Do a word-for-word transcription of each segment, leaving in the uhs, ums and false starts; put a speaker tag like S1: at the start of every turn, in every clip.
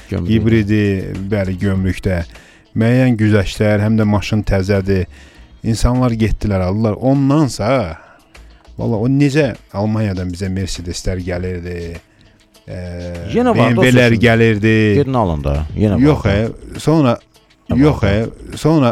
S1: hibridi, bəli, gömrükdə. Müəyyən güzəştlər, həm də maşın təzədir. İnsanlar getdilər, aldılar. Ondansa, valla o necə Almaniyadan bizə Mercedeslər gəlirdi, B M W'lər gəlirdi.
S2: Gedin alın da.
S1: Yox, sonra yox, sonra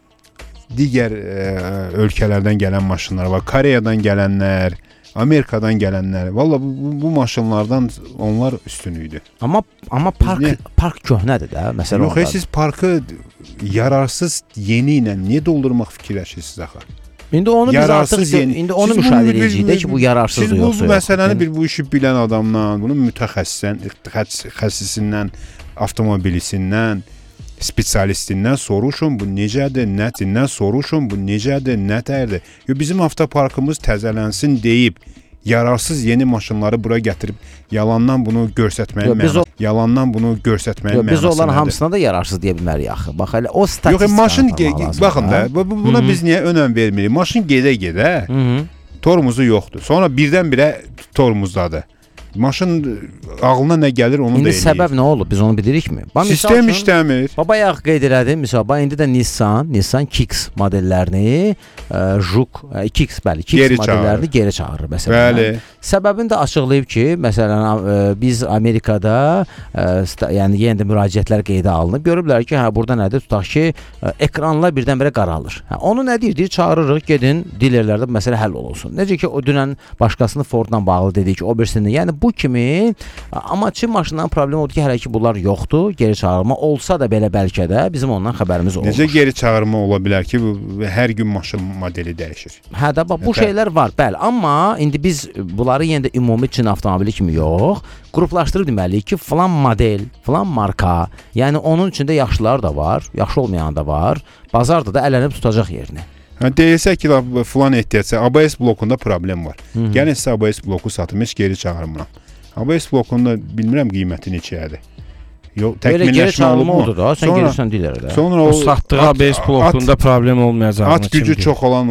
S1: digər ölkələrdən gələn maşınlar var. Koreyadan gələnlər, Amerikadan gələnlər. Valla bu, bu maşınlardan onlar üstün idi.
S2: Amma amma park ne? Park köhnədir də, məsələn.
S1: Yox, siz parkı yararsız yeni ilə niyə doldurmaq fikirləşirsiniz axı?
S2: İndi onu biz artıq yeni, indi onu müşahidə edəcəyik ki, bu yararsızdır yoxsa yox.
S1: Siz bu məsələni bir bu işi bilən adamdan, bunun mütəxəssisən, xəssisindən, avtomobilisindən, spesialistindən soruşun, bu necədir, nədir, soruşun, bu necədir, nətərdir. Yo, bizim avtoparkımız təzələnsin deyib, yararsız yeni maşınları bura gətirib yalandan bunu göstərməyin mənası. O... Yalandan bunu göstərməyin mənası.
S2: Biz onların hamısına da yararsız deyə bilmərik axı. Bax elə o statistika.
S1: Yox, maşın baxın da, buna Hı -hı. biz niyə önəm vermirik? Maşın gedə-gedə tormuzu yoxdur. Sonra birdən-birə tormuzdadır. Maşın ağlına nə gəlir onu
S2: indi
S1: da eləyir.
S2: İndi səbəb nə olub? Biz onu bilirikmi?
S1: Sistem işləmir.
S2: Baba ayaq qeyd elədim. Məsələn, indi də Nissan, Nissan Kicks modellərini, Juk, iki X bəli, Kicks geri modellərini geri çağırır məsələn.
S1: Bəli.
S2: Səbəbini də açıqlayıb ki, məsələn, biz Amerikada, yəni yenə də müraciətlər qeydə alınıb. Görüblər ki, hə burada nədir? Tutaq ki, ekranlar birdən-birə qaralır. Hə, onu nə deyir? Deyir, çağırırıq, gedin dilerlərdə bu məsələ həll olsun. Necə ki, o dünən başqasını Fordla bağlı dedik ki, o birisini. Yəni bu kimi, amma Çin maşınlarının problemi odur ki, hələ ki bunlar yoxdur. Geri çağırma olsa da belə bəlkə də bizim ondan xəbərimiz olmur.
S1: Necə geri çağırma ola bilər ki, bu hər gün maşın modeli dəyişir.
S2: Hə də bax bu Nətər? şeylər var, bəli. Amma indi biz bunları yenə də ümumi Çin avtomobili kimi yox, qruplaşdırıb deməliyik ki, falan model, falan marka, yəni onun içində yaxşılar da var, yaxşı olmayan da var. Bazarda da ələnib tutacaq yerini.
S1: Hə, deyilsə ki, falan ehtiyatsa, A B S blokunda problem var. Hı -hı. Gəlin sizə A B S bloku satım, heç geri çağırmıram. A B S blokunda bilmirəm qiyməti neçədir. Yox, təkmilləşmə
S2: oldu da, sən gelirsən dilərdə.
S3: Sonra o, o satdığı A B S blokunda at, problem olmayacaq.
S1: At gücü çox olan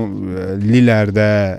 S1: lilərdə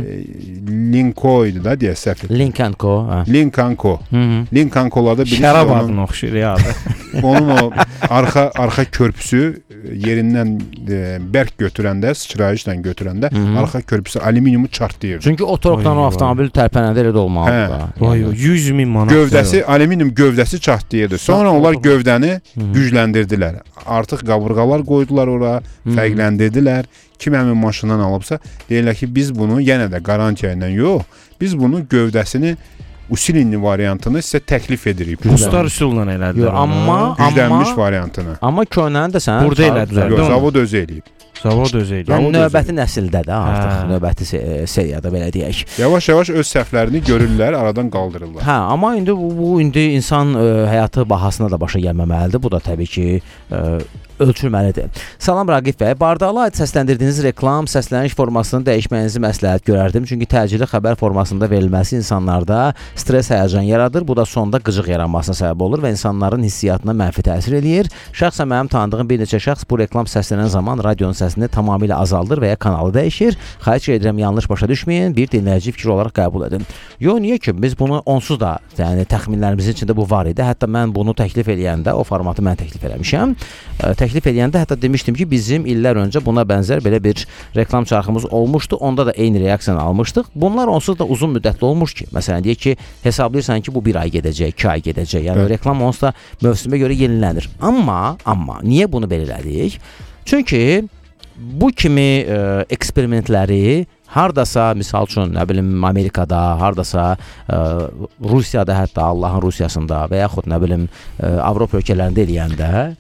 S1: Linko idi da deyə səhv.
S2: Lincoln-Co.
S1: Lincoln-Co. Lincoln-Co'larda bilirsiniz.
S3: Şərab adını oxşuyur ya.
S1: Onun o arxa arxa körpüsü yerindən e, bərk götürəndə, sıçrayışla götürəndə Hı -hı. arxa körpüsü alüminiumu çartlayır.
S2: Çünki o torqdan o avtomobil tərpənəndə elə də olmalıdır
S1: hə.
S2: da.
S3: Vay, yəni. yüz min manat.
S1: Gövdəsi, alüminium gövdəsi çartlayırdı. Sonra onlar gövdəni Hı -hı. gücləndirdilər. Artıq qabırğalar qoydular ora, Hı -hı. fərqləndirdilər. Kim həmin maşından alıbsa, deyirlər ki, biz bunu yenə də qarantiya ilə yox, biz bunu gövdəsini usilinli variantını sizə təklif edirik.
S3: Ruslar üsulla elədilər.
S2: Amma
S1: güclənmiş variantını.
S2: Amma köhnəni də sən
S3: burada elədilər.
S1: Yox, zavod özü eləyib.
S3: Zavod özü eləyib.
S2: Yəni növbəti nəsildə də artıq, hə. növbəti seriyada belə deyək.
S1: Yavaş-yavaş öz səhvlərini görürlər, aradan qaldırırlar.
S2: Hə, amma indi bu, bu indi insan ə, həyatı bahasına da başa gəlməməlidir. Bu da təbii ki ə, ölçülməlidir. Salam Raqif bəy, Bardağla aid səsləndirdiyiniz reklam, səsləniş formasını dəyişməyinizi məsləhət görərdim. Çünki təcili xəbər formasında verilməsi insanlarda stres həyəcan yaradır. Bu da sonda qıcıq yaranmasına səbəb olur və insanların hissiyatına mənfi təsir eləyir. Şəxsən mənim tanıdığım bir neçə şəxs bu reklam səslənən zaman radionun səsini tamamilə azaldır və ya kanalı dəyişir. Xahiş edirəm, yanlış başa düşməyin, bir dinləyici fikri olaraq qəbul edin. Yox, niyə ki? Biz bunu onsuz da, yəni təxminlərimizin içində bu var idi. Hətta mən bunu təklif eləyəndə, o formatı mən təklif eləmişəm. Təklif eləyəndə hətta demişdim ki, bizim illər öncə buna bənzər belə bir reklam çarxımız olmuşdu. Onda da eyni reaksiyanı almışdıq. Bunlar onsuz da uzun müddətli olmuş ki, məsələn deyək ki, hesablayırsan ki, bu bir ay gedəcək, iki ay gedəcək. Yəni evet. reklam onsuz da mövsümə görə yenilənir. Amma, amma niyə bunu belə elədik? Çünki bu kimi e, eksperimentləri hardasa, misal üçün, nə bilim, Amerikada, hardasa, ə, Rusiyada, hətta Allahın Rusiyasında və yaxud, nə bilim, ə, Avropa ölkələrində eləyəndə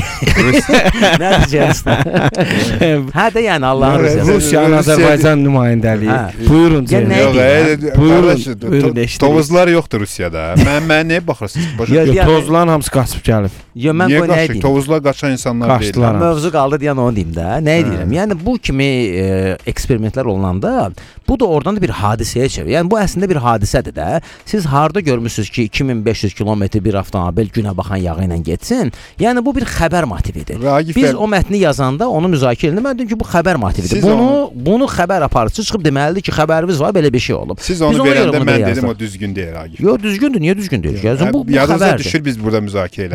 S2: nə deyəcəksən? Hə də, yəni, Allahın Rusiyasında.
S3: Rusiyanın Azərbaycan nümayəndəliyi. Buyurun,
S1: buyurun. Tovuzlar yoxdur Rusiyada. Mən nəyə baxırsınız?
S3: Tovuzların hamısı qaçıb gəlib.
S1: Niyə qaçıb? Tovuzlar qaçan insanlar deyil.
S2: Mövzu qaldı deyən onu deyim də. Nə deyirəm? Yəni, bu kimi eksperimentlər olunanda da, bu da oradan da bir hadisəyə çevir. Yəni bu əslində bir hadisədir də. Siz harda görmüsünüz ki, iki min beş yüz kilometr bir avtomobil günə baxan yağı ilə getsin? Yəni bu bir xəbər motividir. Ragif Biz o mətni yazanda onu müzakirə edildi. Mən dedim ki, bu xəbər motividir. Bunu onu... bunu xəbər aparıcı çıxıb deməlidir ki, xəbərimiz var, belə bir şey olub.
S1: Siz onu verəndə mən dedim o düzgün deyil, Ragif.
S2: Yox, düzgündür. Niyə düzgün deyil? Yəni bu, bu
S1: yadınıza
S2: xəbərdir.
S1: düşür biz burada müzakirə elədik.